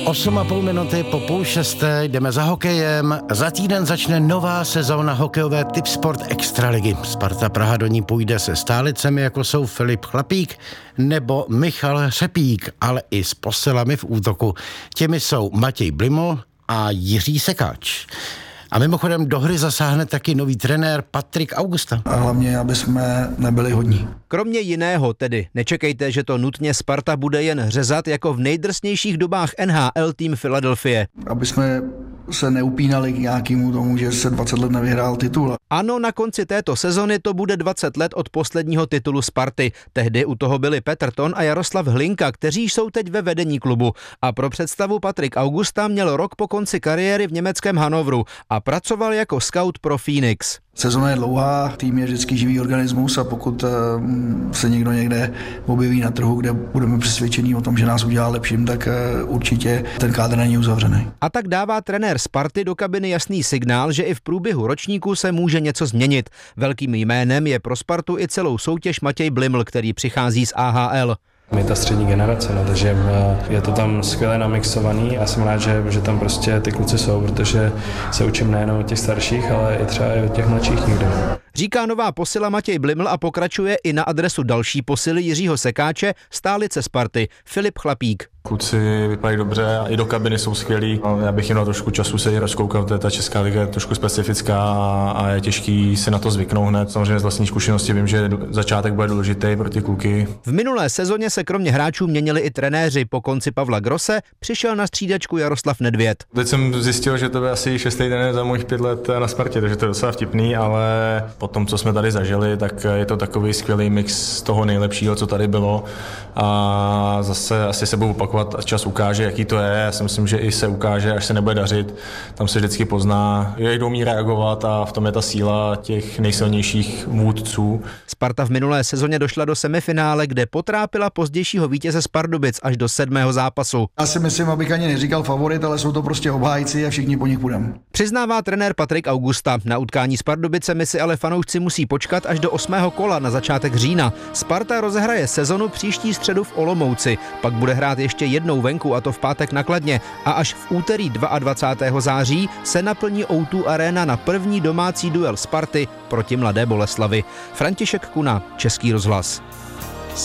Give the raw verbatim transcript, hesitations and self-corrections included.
osm a půl minuty po půl šesté jdeme za hokejem. Za týden začne nová sezóna hokejové Tipsport Extraligy. Sparta Praha do ní půjde se stálicemi, jako jsou Filip Chlapík nebo Michal Řepík, ale i s posilami v útoku. Těmi jsou Matěj Bliml a Jiří Sekáč. A mimochodem do hry zasáhne taky nový trenér Patrik Augusta. A hlavně, aby jsme nebyli hodní. Kromě jiného tedy, nečekejte, že to nutně Sparta bude jen řezat jako v nejdrsnějších dobách N H L tým Philadelphie. Aby jsme se neupínali k nějakému tomu, že se dvacet let nevyhrál titul. Ano, na konci této sezony to bude dvacet let od posledního titulu Sparty. Tehdy u toho byli Petr Ton a Jaroslav Hlinka, kteří jsou teď ve vedení klubu. A pro představu Patrik Augusta měl rok po konci kariéry v německém Hannoveru a pracoval jako scout pro Phoenix. Sezona je dlouhá, tým je vždycky živý organismus a pokud se někdo někde objeví na trhu, kde budeme přesvědčení o tom, že nás udělá lepším, tak určitě ten kádr není uzavřený. A tak dává trenér Sparty do kabiny jasný signál, že i v průběhu ročníku se může něco změnit. Velkým jménem je pro Spartu i celou soutěž Matěj Bliml, který přichází z A H L. My ta střední generace, no, takže je to tam skvěle namixovaný a jsem rád, že, že tam prostě ty kluci jsou, protože se učím nejen od těch starších, ale i třeba i od těch mladších někde. Říká nová posila Matěj Bliml a pokračuje i na adresu další posily Jiřího Sekáče, stálice Sparty, Filip Chlapík. Kluci vypadají dobře a i do kabiny jsou skvělí. Já bych jim na trošku času se rozkoukal, ta Česká liga je trošku specifická a je těžký si na to zvyknout hned. Samozřejmě z vlastní zkušenosti vím, že začátek bude důležitý pro ty kluky. V minulé sezóně se kromě hráčů měnili i trenéři. Po konci Pavla Grosse přišel na střídačku Jaroslav Nedvěd. Teď jsem zjistil, že to bude asi šestý trenér za mojich pět let na Spartě, takže to je docela vtipný, ale po tom, co jsme tady zažili, tak je to takový skvělý mix toho nejlepšího, co tady bylo. A zase asi se budu opakovat a čas ukáže, jaký to je. Já si myslím, že i se ukáže, až se nebude dařit. Tam se vždycky pozná, jak umí reagovat a v tom je ta síla těch nejsilnějších vůdců. Sparta v minulé sezóně došla do semifinále, kde potrápila pozdějšího vítěze z Pardubic až do sedmého zápasu. Já si myslím, abych ani neříkal favorit, ale jsou to prostě obhájci a všichni po nich půjdeme. Přiznává trenér Patrik Augusta. Na utkání s Pardubicemi si ale fanoušci musí počkat až do osmého kola na začátek října. Sparta rozehraje sezonu příští středu v Olomouci, pak bude hrát ještě jednou venku, a to v pátek na Kladně, a až v úterý dvacátého druhého září se naplní O dva Arena na první domácí duel Sparty proti Mladé Boleslavi. František Kuna, Český rozhlas.